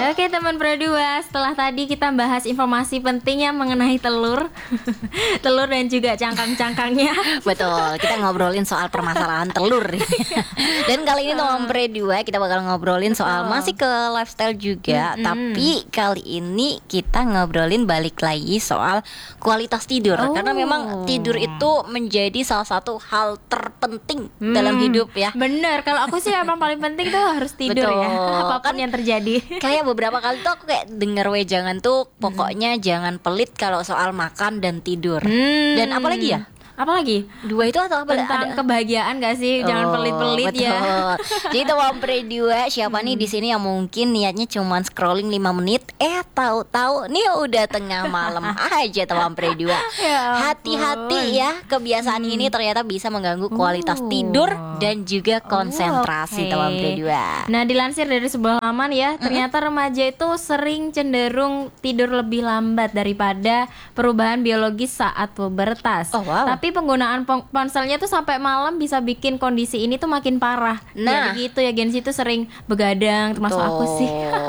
Oke teman berdua, setelah tadi kita bahas informasi penting yang mengenai telur telur dan juga cangkang-cangkangnya. Betul, kita ngobrolin soal permasalahan telur. Dan kali ini teman berdua kita bakal ngobrolin soal masih ke lifestyle juga, tapi kali ini kita ngobrolin balik lagi soal kualitas tidur. Karena memang tidur itu menjadi salah satu hal terpenting dalam hidup ya. Bener, kalau aku sih emang paling penting tuh harus tidur. Betul. Ya, apapun yang terjadi. Kayak beberapa kali tuh aku kayak denger wejangan tuh pokoknya jangan pelit kalau soal makan dan tidur. Dan apalagi ya? Apalagi? Dua itu atau apa? Tentang kebahagiaan gak sih? Jangan pelit-pelit betul. ya. Jadi teman berdua, siapa nih di sini yang mungkin niatnya cuma scrolling 5 menit, tahu-tahu nih udah tengah malam aja teman berdua. Hati-hati ya, kebiasaan ini ternyata bisa mengganggu kualitas tidur dan juga konsentrasi teman berdua. Nah, dilansir dari sebuah laman ya, ternyata remaja itu sering cenderung tidur lebih lambat daripada perubahan biologis saat pubertas. Tapi penggunaan ponselnya tuh sampai malam bisa bikin kondisi ini tuh makin parah. Nah, jadi gitu ya, Gen Z itu sering begadang, termasuk aku sih.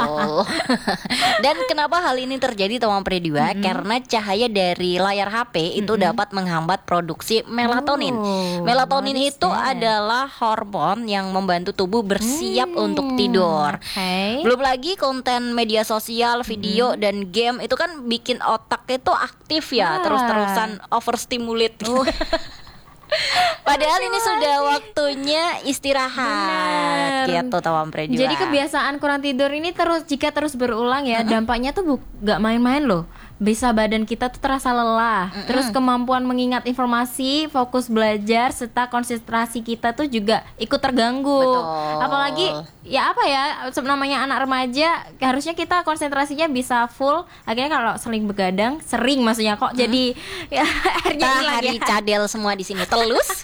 Dan kenapa hal ini terjadi teman berdua? Karena cahaya dari layar HP itu dapat menghambat produksi melatonin. Melatonin itu adalah hormon yang membantu tubuh bersiap untuk tidur. Belum lagi konten media sosial, video dan game itu kan bikin otak itu aktif ya, terus-terusan overstimulate. Padahal ini sudah waktunya istirahat. Gitu teman berdua. Jadi kebiasaan kurang tidur ini jika terus berulang ya, dampaknya tuh gak main-main loh. Bisa badan kita tuh terasa lelah, terus kemampuan mengingat informasi, fokus belajar, serta konsentrasi kita tuh juga ikut terganggu. Apalagi ya apa ya, namanya anak remaja, harusnya kita konsentrasinya bisa full. Akhirnya kalau sering begadang, maksudnya kok jadi ya, akhirnya hari cadel semua di sini telus.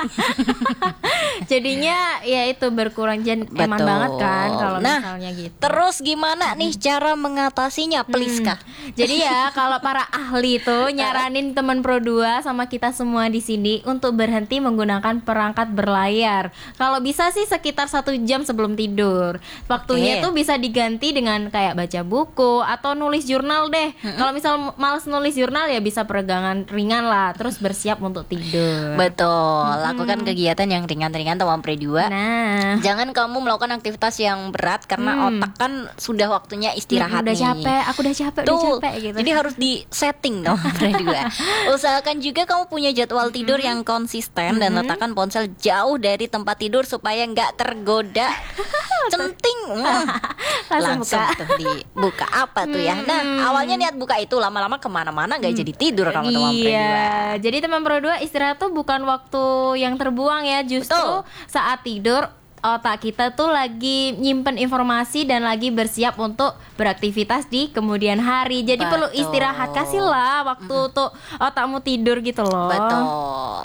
Jadinya ya itu berkurang, emang banget kan kalau misalnya gitu. Terus gimana nih cara mengatasinya, please Kak? Jadi ya kalau para ahli itu nyaranin teman Pro 2 sama kita semua di sini untuk berhenti menggunakan perangkat berlayar. Kalau bisa sih sekitar 1 jam sebelum tidur. Waktunya tuh bisa diganti dengan kayak baca buku atau nulis jurnal deh. Kalau misal males nulis jurnal ya bisa peregangan ringan lah, terus bersiap untuk tidur. Betul, lakukan kegiatan yang ringan-ringan teman Pro 2. Jangan kamu melakukan aktivitas yang berat karena otak kan sudah waktunya istirahat udah nih. Aku udah capek gitu. Jadi harus di setting dong berdua. Usahakan juga kamu punya jadwal tidur yang konsisten dan letakkan ponsel jauh dari tempat tidur supaya nggak tergoda. Centing langsung tuh dibuka apa tuh ya. Nah awalnya niat buka itu lama-lama kemana-mana nggak jadi tidur kamu teman berdua. Jadi teman berdua istirahat tuh bukan waktu yang terbuang ya, justru saat tidur otak kita tuh lagi nyimpen informasi dan lagi bersiap untuk beraktivitas di kemudian hari. Jadi perlu istirahat, kasihlah waktu untuk otakmu tidur gitu loh. Betul.